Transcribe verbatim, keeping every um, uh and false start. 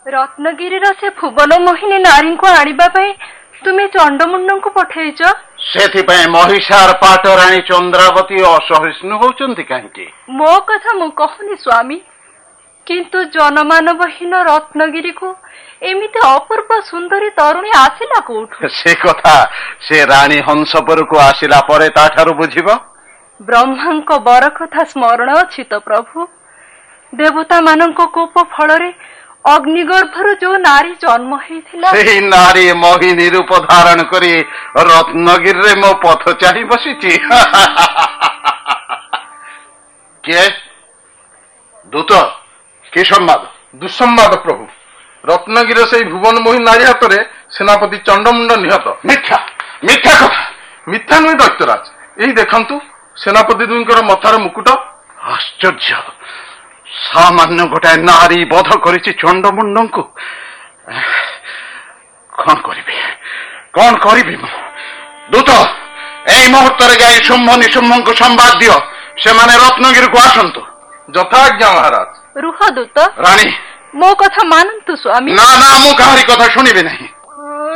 ରତ୍ନଗିରିର ସେ ଭୁବନ ମୋହିନୀ ନାରୀଙ୍କୁ ଆଣିବା ପାଇଁ ତୁମେ ଚଣ୍ଡମୁଣ୍ଡଙ୍କୁ ପଠେଇଛ? ସେଥିପାଇଁ ମହିଷାର ପାଟ ରାଣୀ ଚନ୍ଦ୍ରାବତୀ ଅସହିଷ୍ଣୁ ହଉଛନ୍ତି କାହିଁକି? ମୋ କଥା ମୁଁ କହୁନି ସ୍ୱାମୀ, କିନ୍ତୁ ଜନମାନବହୀନ ରତ୍ନଗିରିକୁ ଏମିତି ଅପୂର୍ବ ସୁନ୍ଦରୀ ତରୁଣୀ ଆସିଲା କୋଉଠୁ? ସେ କଥା ସେ ରାଣୀ ହଂସପୁରକୁ ଆସିଲା ପରେ ତାଠାରୁ ବୁଝିବ। ବ୍ରହ୍ମାଙ୍କ ବର କଥା ସ୍ମରଣ ଅଛି ତ ପ୍ରଭୁ? ଦେବତା ମାନଙ୍କ କୋପ ଫଳରେ ଅଗ୍ନିଗର୍ଭରୁ ଯୋଉ ନାରୀ ଜନ୍ମ ହେଇଥିଲା, ସେହି ନାରୀ ମୋହିନୀ ରୂପ ଧାରଣ କରି ରତ୍ନଗିରିରେ ମୋ ପଥ ଚାହିଁ ବସିଛି। କିଏ? ଦୂତ? କି ସମ୍ବାଦ? ଦୁଃସମ୍ବାଦ ପ୍ରଭୁ। ରତ୍ନଗିରିର ସେଇ ଭୁବନ ମୋହିନୀ ନାରୀ ହାତରେ ସେନାପତି ଚଣ୍ଡମୁଣ୍ଡ ନିହତ। ମିଥ୍ୟା ମିଥ୍ୟା କଥା। ମିଥ୍ୟା ନୁହେଁ ଦୈତ୍ୟରାଜ, ଏହି ଦେଖନ୍ତୁ ସେନାପତି ଦୁଇଙ୍କର ମଥାର ମୁକୁଟ। ଆଶ୍ଚର୍ଯ୍ୟ! ସାମାନ୍ୟ ଗୋଟାଏ ନାରୀ ବଧ କରିଛି ଚଣ୍ଡମୁଣ୍ଡଙ୍କୁ। କଣ କରିବି କଣ କରିବି ମୁଁ? ଦୂତ, ଏଇ ମୁହୂର୍ତ୍ତରେ ଯାଇ ଶୁମ୍ଭ ନିଶୁମ୍ଭଙ୍କୁ ସମ୍ବାଦ ଦିଅ, ସେମାନେ ରତ୍ନଗିରିକୁ ଆସନ୍ତୁ। ଯଥାଜ୍ଞା ମହାରାଜ। ରୁହ ଦୂତ, ରାଣୀ, ମୋ କଥା ମାନନ୍ତୁ ସ୍ୱାମୀ। ନା ନା, ମୁଁ କାହାରି କଥା ଶୁଣିବି ନାହିଁ।